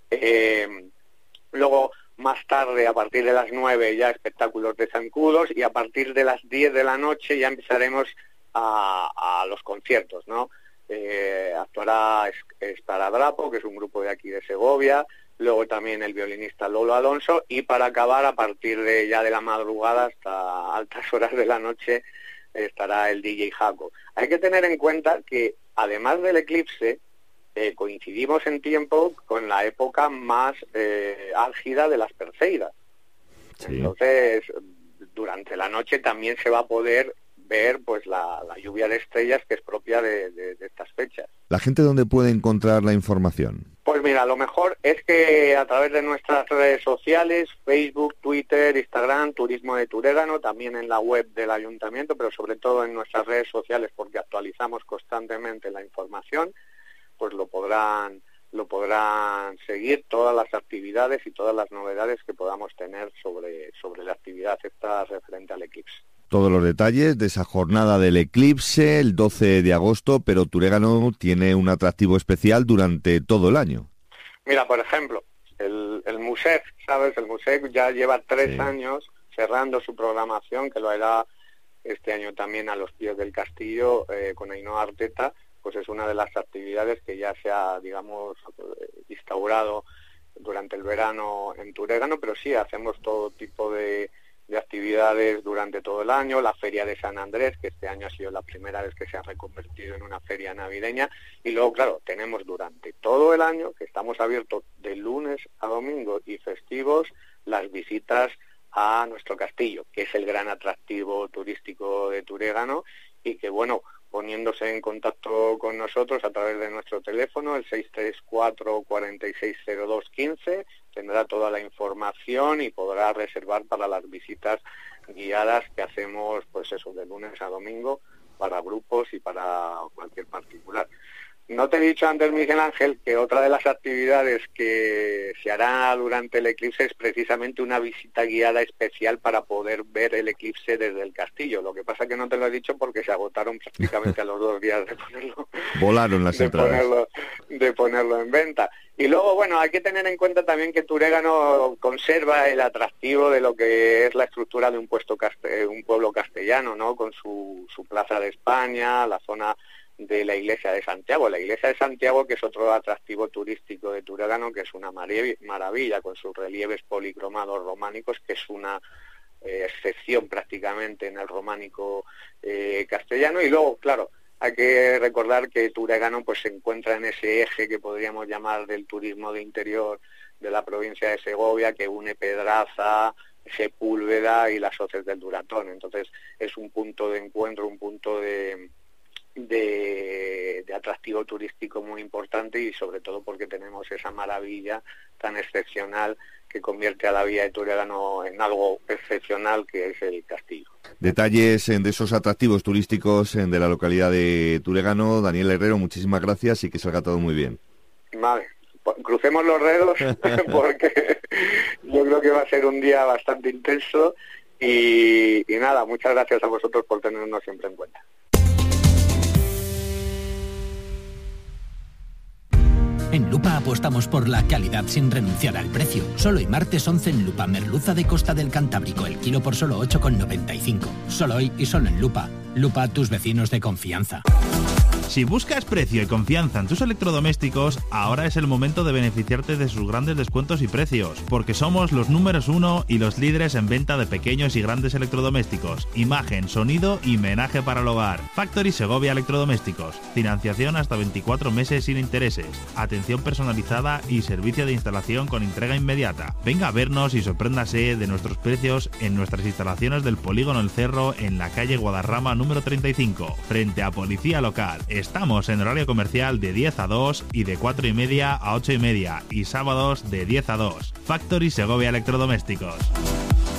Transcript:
Luego, más tarde, a partir de las 9, ya espectáculos de zancudos, y a partir de las 10 de la noche ya empezaremos a los conciertos, ¿no? Actuará Esparadrapo, que es un grupo de aquí de Segovia, luego también el violinista Lolo Alonso, y para acabar, a partir de ya de la madrugada hasta altas horas de la noche, estará el DJ Jaco. Hay que tener en cuenta que, además del eclipse, coincidimos en tiempo con la época más álgida de las Perseidas. Sí. Entonces, durante la noche también se va a poder ver pues la lluvia de estrellas, que es propia de estas fechas. ¿La gente dónde puede encontrar la información? Pues mira, lo mejor es que a través de nuestras redes sociales, Facebook, Twitter, Instagram, Turismo de Turégano, también en la web del Ayuntamiento, pero sobre todo en nuestras redes sociales, porque actualizamos constantemente la información, pues lo podrán seguir todas las actividades y todas las novedades que podamos tener sobre la actividad esta referente al eclipse. Todos los detalles de esa jornada del eclipse el 12 de agosto, pero Turégano tiene un atractivo especial durante todo el año. Mira, por ejemplo, el Musec, ¿sabes? El Musec ya lleva 3 años cerrando su programación, que lo hará este año también a los pies del castillo con Ainhoa Arteta. Pues es una de las actividades que ya se ha, digamos, instaurado durante el verano en Turégano, pero sí, hacemos todo tipo de actividades durante todo el año. La Feria de San Andrés, que este año ha sido la primera vez que se ha reconvertido en una feria navideña, y luego, claro, tenemos durante todo el año, que estamos abiertos de lunes a domingo y festivos, las visitas a nuestro castillo, que es el gran atractivo turístico de Turégano, y que, bueno, poniéndose en contacto con nosotros a través de nuestro teléfono, el 634-460215, tendrá toda la información y podrá reservar para las visitas guiadas que hacemos, pues eso, de lunes a domingo, para grupos y para cualquier particular. No te he dicho antes, Miguel Ángel, que otra de las actividades que se hará durante el eclipse es precisamente una visita guiada especial para poder ver el eclipse desde el castillo. Lo que pasa que no te lo he dicho porque se agotaron prácticamente a los 2 días de ponerlo. Volaron las entradas. De ponerlo en venta. Y luego, bueno, hay que tener en cuenta también que Turégano conserva el atractivo de lo que es la estructura de un pueblo castellano, ¿no? Con su Plaza de España, la zona de la Iglesia de Santiago. La Iglesia de Santiago, que es otro atractivo turístico de Turégano, que es una maravilla, con sus relieves policromados románicos, que es una excepción prácticamente en el románico castellano. Y luego, claro, hay que recordar que Turégano pues se encuentra en ese eje que podríamos llamar del turismo de interior de la provincia de Segovia, que une Pedraza, Sepúlveda y las hoces del Duratón. Entonces es un punto de encuentro, un punto de atractivo turístico muy importante, y sobre todo porque tenemos esa maravilla tan excepcional que convierte a la villa de Turégano en algo excepcional, que es el castillo. Detalles de esos atractivos turísticos de la localidad de Turégano. Daniel Herrero, muchísimas gracias y que salga todo muy bien. Vale, crucemos los dedos porque yo creo que va a ser un día bastante intenso y nada, muchas gracias a vosotros por tenernos siempre en cuenta. En Lupa apostamos por la calidad sin renunciar al precio. Solo hoy martes 11 en Lupa, merluza de Costa del Cantábrico, el kilo por solo 8,95. Solo hoy y solo en Lupa. Lupa, tus vecinos de confianza. Si buscas precio y confianza en tus electrodomésticos, ahora es el momento de beneficiarte de sus grandes descuentos y precios, porque somos los números 1 y los líderes en venta de pequeños y grandes electrodomésticos, imagen, sonido y menaje para el hogar. Factory Segovia Electrodomésticos, financiación hasta 24 meses sin intereses, atención personalizada y servicio de instalación con entrega inmediata. Venga a vernos y sorpréndase de nuestros precios en nuestras instalaciones del Polígono El Cerro, en la calle Guadarrama número 35, frente a Policía Local. Estamos en horario comercial de 10 a 2 y de 4:30 a 8:30 y sábados de 10 a 2. Factory Segovia Electrodomésticos.